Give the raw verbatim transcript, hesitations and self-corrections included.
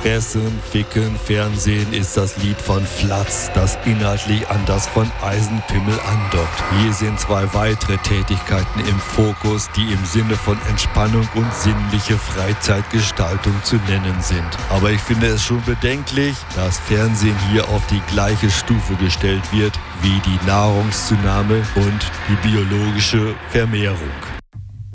Fressen, Ficken, Fernsehen ist das Lied von Flatz, das inhaltlich an das von Eisenpimmel andockt. Hier sind zwei weitere Tätigkeiten im Fokus, die im Sinne von Entspannung und sinnliche Freizeitgestaltung zu nennen sind. Aber ich finde es schon bedenklich, dass Fernsehen hier auf die gleiche Stufe gestellt wird wie die Nahrungszunahme und die biologische Vermehrung.